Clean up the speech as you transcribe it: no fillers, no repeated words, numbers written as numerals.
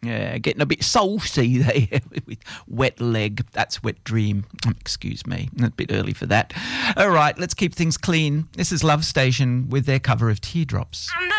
Yeah, getting a bit saucy there with Wet Leg. That's Wet Dream. Excuse me, a bit early for that. All right, let's keep things clean. This is Love Station with their cover of Teardrops. I'm